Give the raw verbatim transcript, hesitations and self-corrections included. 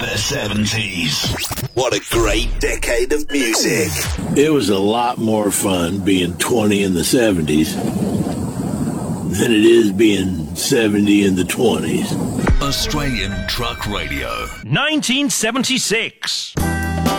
The seventies. What a great decade of music. It was a lot more fun being twenty in the seventies than it is being seventy in the twenties. Australian Truck Radio. nineteen seventy-six.